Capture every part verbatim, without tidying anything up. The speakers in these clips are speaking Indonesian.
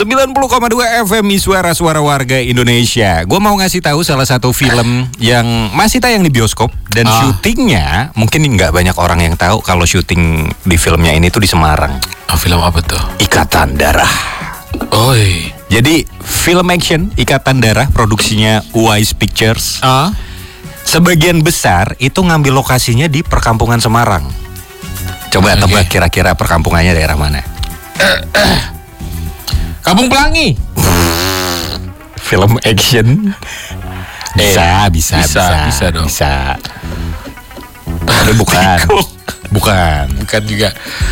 sembilan puluh koma dua F M Suara-suara warga Indonesia. Gue mau ngasih tahu salah satu film yang masih tayang di bioskop dan ah. syutingnya mungkin nggak banyak orang yang tahu kalau syuting di filmnya ini tuh di Semarang. Oh, film apa tuh? Ikatan Darah. Oi. Jadi film action Ikatan Darah produksinya Wise Pictures. Ah. Sebagian besar itu ngambil lokasinya di perkampungan Semarang. Coba okay. tebak kira-kira perkampungannya daerah mana? Kampung Pelangi. Film action. Bisa, eh, bisa, bisa, bisa, bisa dong. Bisa. Tapi bukan. Bukan. Bukan juga.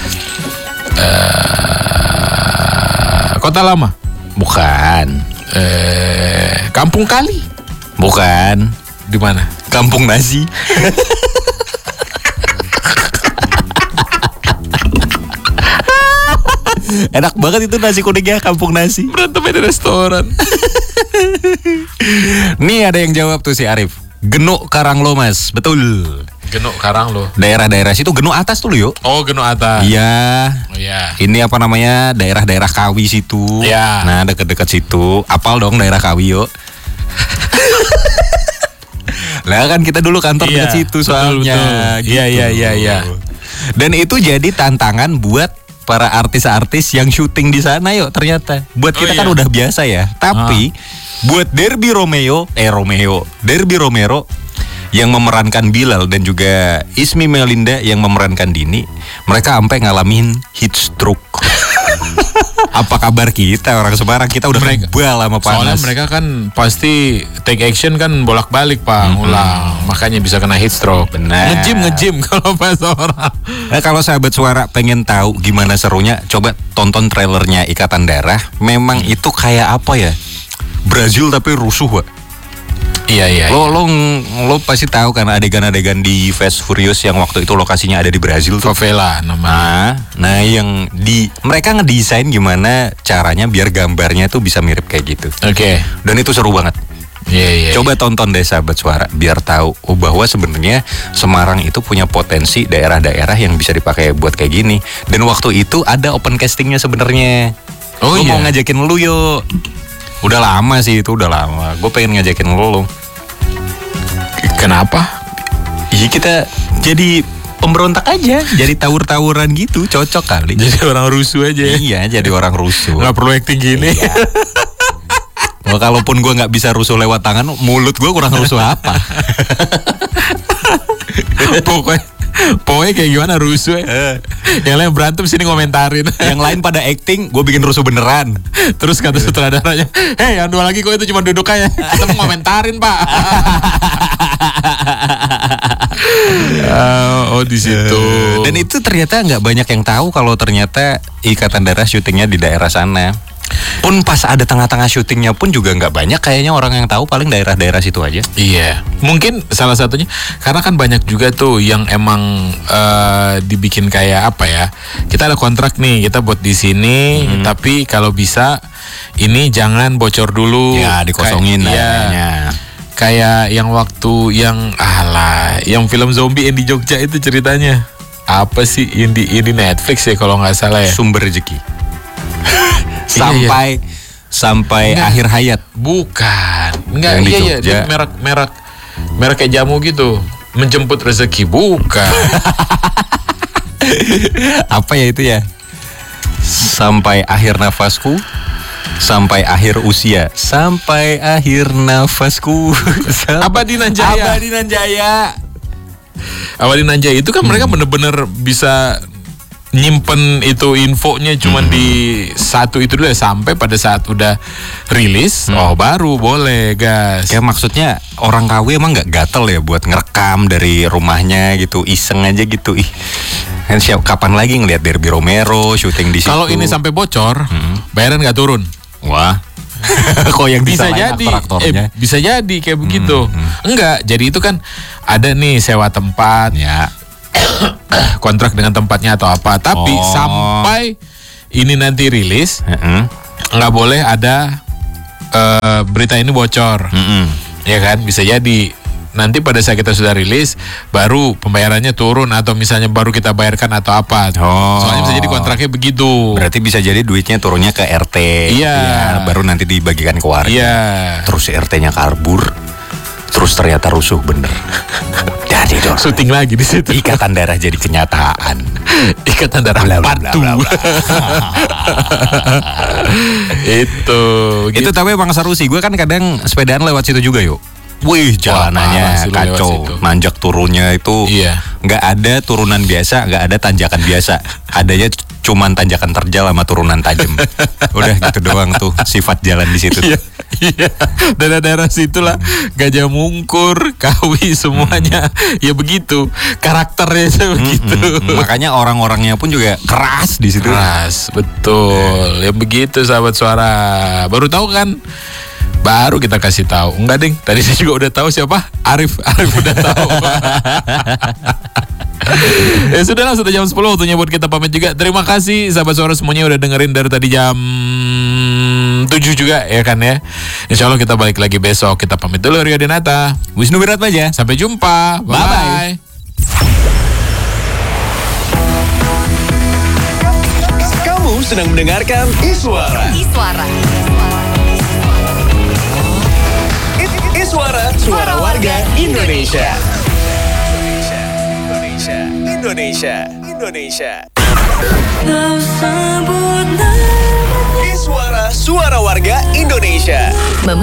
Uh, Kota Lama. Bukan. Uh, Kampung Kali. Bukan. Di mana? Kampung Nasi. Enak banget itu nasi kuningnya, Kampung Nasi. Berantemnya di restoran. Nih ada yang jawab tuh si Arif. Genuk Karanglo, Mas. Betul. Genuk Karanglo. Daerah-daerah situ Genuk atas tuh yuk. Oh, Genuk atas. Iya. Oh iya. Ini apa namanya? Daerah-daerah Kawi situ. Iya. Nah, dekat-dekat situ. Apal dong daerah Kawi yuk. Lah kan kita dulu kantor iya, dekat situ soalnya. Betul, betul. Gitu. Iya, iya, iya, iya. Dan itu jadi tantangan buat para artis-artis yang syuting di sana yuk ternyata. Buat kita oh, iya. kan udah biasa ya. Tapi ah. buat Derby Romeo, eh Romeo, Derby Romero yang memerankan Bilal dan juga Ismi Melinda yang memerankan Dini, mereka sampai ngalamin heat stroke. Apa kabar kita orang Semarang? Kita udah mereka, kebal sama panas. Soalnya mereka kan pasti take action kan bolak-balik Pak, mm-hmm. ulang. Makanya bisa kena heat stroke. Benar. Nge-gym, nge-gym kalau bahasa orang. Nah, kalau sahabat suara pengen tahu gimana serunya, coba tonton trailernya Ikatan Darah. Memang hmm. itu kayak apa ya? Brazil tapi rusuh, Pak. Iya iya. Lo lo lo pasti tahu kan adegan-adegan di Fast Furious yang waktu itu lokasinya ada di Brazil tuh. Favela namanya. Nah, nah yang di mereka ngedesain gimana caranya biar gambarnya tuh bisa mirip kayak gitu. Oke. Okay. Dan itu seru banget. Iya yeah, iya. Yeah, Coba yeah. tonton deh sahabat suara biar tahu oh, bahwa sebenarnya Semarang itu punya potensi daerah-daerah yang bisa dipakai buat kayak gini. Dan waktu itu ada open castingnya sebenarnya. Oh iya. Gue mau ngajakin lu yuk. Udah lama sih itu, udah lama. Gue pengen ngajakin lu. Kenapa? Iya kita jadi pemberontak aja, jadi tawur-tawuran gitu, cocok kali. Jadi orang rusuh aja. Iya, jadi orang rusuh. Gak perlu acting gini. Iya. Well, kalaupun gue nggak bisa rusuh lewat tangan, mulut gue kurang rusuh apa? Pokoknya Pokoknya kayak gimana rusuh ya. Yang lain berantem sini ngomentarin. Yang lain pada acting, gue bikin rusuh beneran. Terus kata sutradaranya, hei yang dua lagi kok itu cuma duduk aja. Kita mau ngomentarin pak. uh, Oh di situ. Dan itu ternyata nggak banyak yang tahu kalau ternyata Ikatan Darah syutingnya di daerah sana. Pun pas ada tengah-tengah syutingnya pun juga nggak banyak kayaknya orang yang tahu, paling daerah-daerah situ aja. Iya, mungkin salah satunya karena kan banyak juga tuh yang emang uh, dibikin kayak apa ya? Kita ada kontrak nih, kita buat di sini, hmm. tapi kalau bisa ini jangan bocor dulu. Ya dikosongin Kay- ya. Kayak yang waktu yang alah, yang film zombie yang di Jogja itu ceritanya apa sih? Yang di, yang di Netflix ya kalau nggak salah ya. Sumber Rezeki. Sampai iya, iya. sampai enggak, akhir hayat. Bukan. Enggak, iya iya, dia merek-merek merek kayak jamu gitu. Menjemput rezeki, bukan. Apa ya itu ya? Sampai akhir nafasku, sampai akhir usia, sampai akhir nafasku. Abadi nan Jaya. Abadi nan Jaya. Abadi nan Jaya itu kan hmm. mereka bener-bener bisa nyimpen itu infonya cuman hmm. di satu itu dulu ya, sampai pada saat udah rilis hmm. oh baru boleh gas. Kayak maksudnya orang K W emang nggak gatel ya buat ngerekam dari rumahnya gitu, iseng aja gitu. Ih, kan siap kapan lagi ngelihat Derby Romero syuting di situ. Kalau ini sampai bocor, hmm. bayaran nggak turun. Wah. Kok yang bisa jadi eh, bisa jadi kayak hmm. begitu. Hmm. Enggak, jadi itu kan ada nih sewa tempat ya. Kontrak dengan tempatnya atau apa, tapi oh. sampai ini nanti rilis uh-uh. nggak boleh ada uh, berita ini bocor, uh-uh. ya kan, bisa jadi nanti pada saat kita sudah rilis baru pembayarannya turun atau misalnya baru kita bayarkan atau apa. Oh. Soalnya bisa jadi kontraknya begitu. Berarti bisa jadi duitnya turunnya ke R T. Iya. Ya, baru nanti dibagikan ke warga. Iya. Terus R T-nya kabur. Terus ternyata rusuh bener. Jadi dong. Syuting lagi di situ. Ikatan darah jadi kenyataan. Ikatan darah Bla, bla, patu. bla, bla, bla. Itu. Itu gitu. tapi emang seru sih. Gue kan kadang sepedaan lewat situ juga yuk. Wih, jalanannya parah sih lu lewat kacau. situ. Nanjak turunnya itu Iya. nggak ada turunan biasa, nggak ada tanjakan biasa. Adanya c- cuman tanjakan terjal sama turunan tajam. Udah gitu doang tuh sifat jalan di situ. Iya, iya. Daerah-daerah situlah Gajah Mungkur, Kawi semuanya ya begitu. Karakternya itu begitu. Mm, makanya orang-orangnya pun juga keras di situ. Keras, betul. Ya begitu sahabat suara. Baru tahu kan? Baru kita kasih tahu. Enggak, Ding. Tadi saya juga udah tahu siapa? Arif. Arif udah tahu. Ya sudahlah, sudah jam sepuluh waktunya buat kita pamit juga. Terima kasih sahabat suara semuanya udah dengerin dari tadi jam tujuh juga ya kan ya. Insya Allah kita balik lagi besok. Kita pamit dulu, Rio Dinata, Wisnu Wiratmaja. sampai jumpa. Bye bye. Kamu sedang mendengarkan Iswara. Iswara. I- Iswara, suara warga Indonesia. Indonesia, Indonesia, Indonesia. Iswara, suara warga Indonesia.